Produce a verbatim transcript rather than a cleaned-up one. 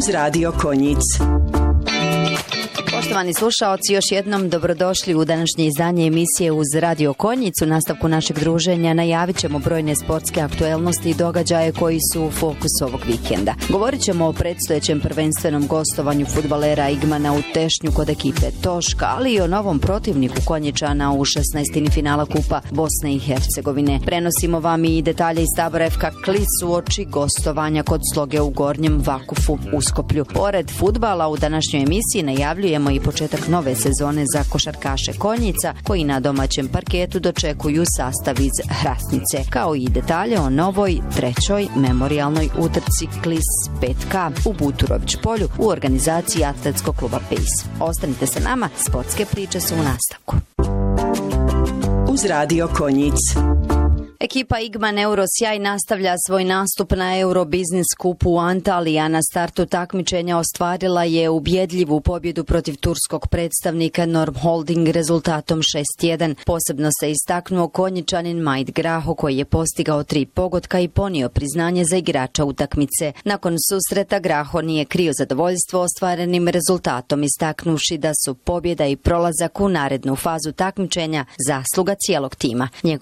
uz Radio Konjic. Poštovani slušaoci, još jednom dobrodošli u današnje izdanje emisije uz Radio Konjic. U nastavku našeg druženja najavit ćemo brojne sportske aktuelnosti i događaje koji su u fokusu ovog vikenda. Govorit ćemo o predstojećem prvenstvenom gostovanju fudbalera Igmana u Tešnju kod ekipe Toška, ali i o novom protivniku Konjičana u šesnaestini finala Kupa Bosne i Hercegovine. Prenosimo vam i detalje iz tabora F K Klis uoči gostovanja kod Sloge u Gornjem Vakufu u Skoplju. Pored fudbala u današnjoj emisiji najavljujemo i početak nove sezone za košarkaše Konjica, koji na domaćem parketu dočekuju sastav iz Hrasnice, kao i detalje o novoj trećoj memorijalnoj utrci Klis pet K u Buturović polju u organizaciji atletskog kluba Pejs. Ostanite sa nama, sportske priče su u nastavku. Uz Radio Konjic. Ekipa Igman Eurosjaj nastavlja svoj nastup na Eurobiznis kupu u Antaliji, a na startu takmičenja ostvarila je ubjedljivu pobjedu protiv turskog predstavnika Norm Holding rezultatom šest jedan. Posebno se istaknuo Konjičanin Majid Graho, koji je postigao tri pogotka i ponio priznanje za igrača utakmice. Nakon susreta Graho nije krio zadovoljstvo ostvarenim rezultatom, istaknuvši da su pobjeda i prolazak u narednu fazu takmičenja zasluga cijelog tima.